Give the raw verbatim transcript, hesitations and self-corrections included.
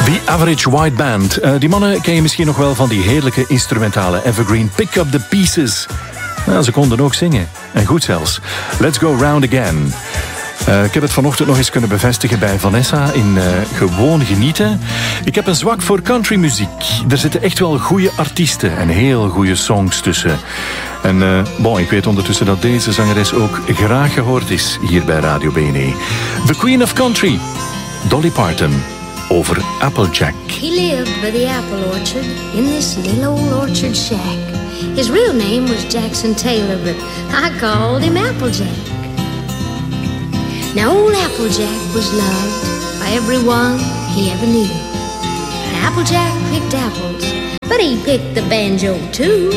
The Average White Band. Uh, die mannen ken je misschien nog wel van die heerlijke instrumentale evergreen Pick Up The Pieces. Nou, ze konden ook zingen. En goed zelfs. Let's Go Round Again. Uh, ik heb het vanochtend nog eens kunnen bevestigen bij Vanessa in uh, Gewoon Genieten. Ik heb een zwak voor countrymuziek. Er zitten echt wel goede artiesten en heel goede songs tussen. En uh, bon, ik weet ondertussen dat deze zangeres ook graag gehoord is hier bij Radio B N E. The Queen of Country, Dolly Parton, over Applejack. He lived by the apple orchard in this little old orchard shack. His real name was Jackson Taylor, but I called him Applejack. Now old Applejack was loved by everyone he ever knew. And Applejack picked apples, but he picked the banjo too.